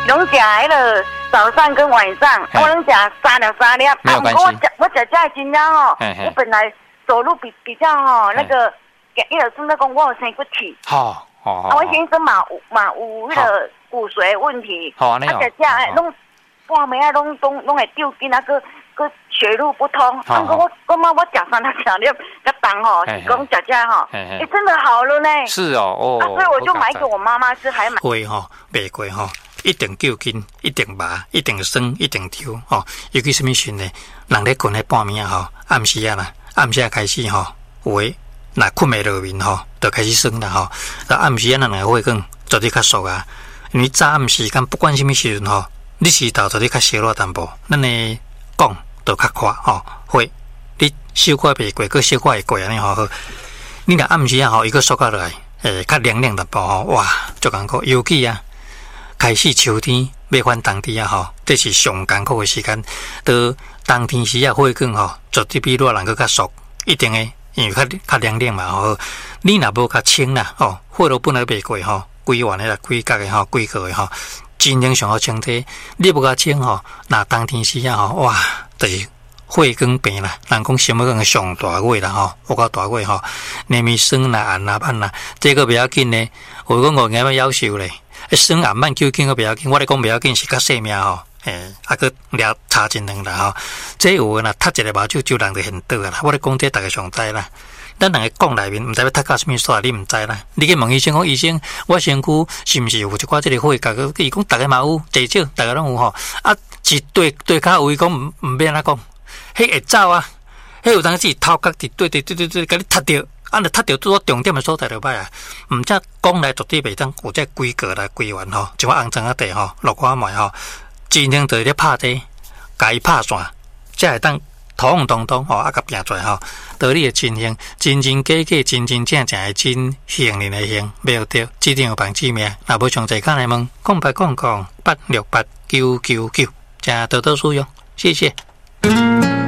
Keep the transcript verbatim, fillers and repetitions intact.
拢食迄个早上跟晚上，我拢食三粒三粒。 没有关系。 我食我食这真正哦，我本来走路比比较哦那个，伊就算在讲我有生骨气。 好，好，好。 我先生嘛有嘛有迄个骨髓问题。 好啊，你好。啊，食这哎，拢半暝啊，拢拢拢会丢筋啊，个个血路不通。啊，我我我妈我食三粒三粒，较重吼，是讲食这吼，哎，真的好了呢。 是哦，哦。 啊，所以我就买给我妈妈吃，还买。 会吼，卖过吼。一定救筋，一定麻，一定酸，一定抽吼。尤其什么时呢？人咧困喺半暝吼，暗时啊啦，暗时开始吼，有诶，若困袂落眠吼，就开始酸啦吼。啊，暗时啊，咱两个会更做啲较熟啊。因为早暗时间不管什么时阵吼，你是头做啲较小热淡薄，咱诶讲就较快吼。会你小可袂过，个小可会过安尼吼好。你若暗时啊吼，伊个缩下来，诶，较凉凉淡薄吼，哇，足艰苦，尤其啊。开始秋天要返冬天啊吼，这是上艰苦的时间。到冬天时啊，火光吼，绝对比热人搁较熟，一定诶，因为较较凉凉嘛吼。你若无较清啦吼，火炉本来袂过吼，规碗诶啦，规角诶吼，规个诶吼，尽量上好清体。你无较清吼，那冬天时啊吼，哇，就是火光病啦。人讲什么讲上大火啦吼，有够大火吼，黏咪酸啦、暗啦、斑啦，这个不要紧呢。我讲我硬要夭寿咧。酸暗慢究竟个不要紧，我咧讲不要紧是较细命吼，诶，啊个了差真两啦吼。这有呐，读一个目睭就人就很多啦。我咧讲这大家上知啦。咱两个讲内面，唔知要读到什么煞，你唔知啦。你去问医生讲，医生，我身躯是毋是有一寡这个火角？伊讲大家嘛有，至少大家拢有吼。啊，一对对骹有伊讲唔唔免安怎讲，迄会走啊，迄有当时头壳伫对对对对对，甲你踢着。按着踢到做重点的所在就歹啊，毋则讲来绝对袂当有这规格来规完吼，像我红砖仔地吼，落花麦吼，尽量在咧拍地，甲伊拍线，才会当头红彤彤吼，啊甲拼出来吼，道理的真行，真真假假，真真正正的真，行人的行，袂有对，指定有帮指名，若无详细看来问，空八空空八六八九九九，请多多使用，谢谢。